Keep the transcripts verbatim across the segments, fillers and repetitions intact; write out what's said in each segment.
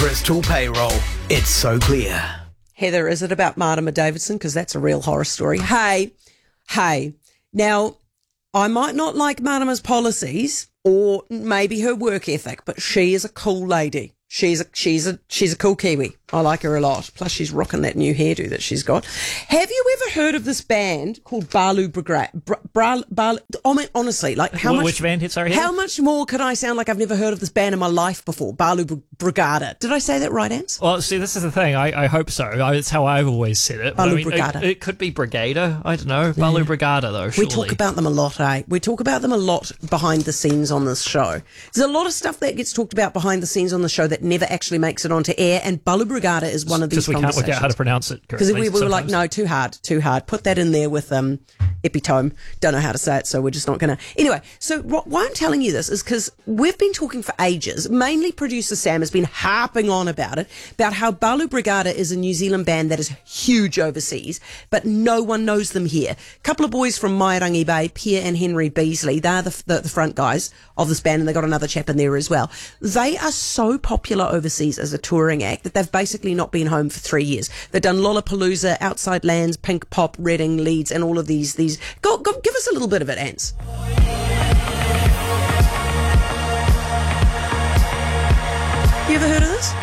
Crystal Payroll. It's so clear. Heather, is it about Martima Davidson? Because that's a real horror story. Hey, hey. Now, I might not like Martima's policies or maybe her work ethic, but she is a cool lady. She's a, she's a, she's a cool Kiwi. I like her a lot. Plus, she's rocking that new hairdo that she's got. Have you ever heard of this band called Balu Brigada? Bra, Bra, Bra, I mean, honestly, like how Wh- much? Which band? Sorry, how much more could I sound like I've never heard of this band in my life before? Balu Brigada. Did I say that right, Ants? Well, see, this is the thing. I, I hope so. I, it's how I've always said it. Balu I mean, Brigada. It, it could be Brigada. I don't know. Balu Brigada, though. Surely. We talk about them a lot, eh? We talk about them a lot behind the scenes on this show. There's a lot of stuff that gets talked about behind the scenes on the show that never actually makes it onto air, and Balu Brigada is one of these Because we can't conversations. work out how to pronounce it correctly. Because we, we were like, sometimes. no, too hard, too hard. Put that in there with um, epitome. Don't know how to say it, so we're just not going to. Anyway, so wh- why I'm telling you this is because we've been talking for ages. Mainly producer Sam has been harping on about it, about how Balu Brigada is a New Zealand band that is huge overseas, but no one knows them here. A couple of boys from Mairangi Bay, Pierre and Henry Beasley, they're the, the, the front guys of this band, and they got another chap in there as well. They are so popular overseas as a touring act that they've basically not been home for three years. They've done Lollapalooza, Outside Lands, Pink Pop, Reading, Leeds, and all of these. These go, go, give us a little bit of it, Ants. You ever heard of this?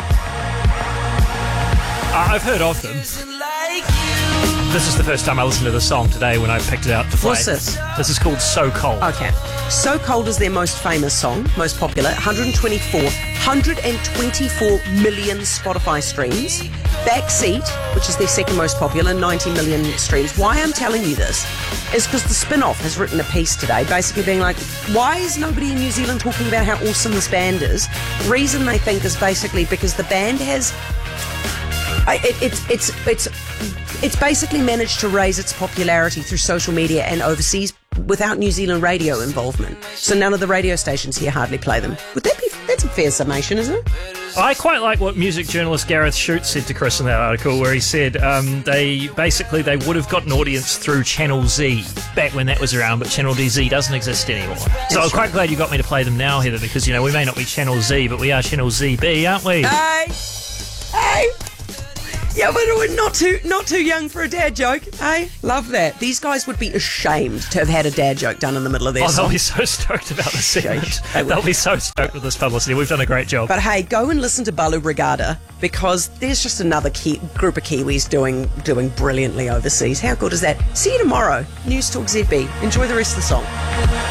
Uh, I've heard of them. This is the first time I listened to the song today when I picked it out to play. What's this? This is called So Cold. Okay. So Cold is their most famous song, most popular. one hundred twenty-four, one hundred twenty-four million Spotify streams. Backseat, which is their second most popular, ninety million streams. Why I'm telling you this is because the Spin-Off has written a piece today basically being like, why is nobody in New Zealand talking about how awesome this band is? The reason they think is basically because the band has... I, it, it's it's it's it's basically managed to raise its popularity through social media and overseas without New Zealand radio involvement. So none of the radio stations here hardly play them. Would that be? That's a fair summation, isn't it? I quite like what music journalist Gareth Shute said to Chris in that article, where he said um, they basically they would have got an audience through Channel Z back when that was around, but Channel D Z doesn't exist anymore. So That's I'm quite right. glad you got me to play them now, Heather, because you know we may not be Channel Z, but we are Channel Z B, aren't we? Hey, hey. Yeah, but we're not too not too young for a dad joke. Hey, love that. These guys would be ashamed to have had a dad joke done in the middle of their Oh, they'll song. be so stoked about this segment. Sheesh, they will. They'll be so stoked with this publicity. We've done a great job. But hey, go and listen to Balu Brigada because there's just another Ki- group of Kiwis doing doing brilliantly overseas. How good is that? See you tomorrow. News Talk Z B. Enjoy the rest of the song.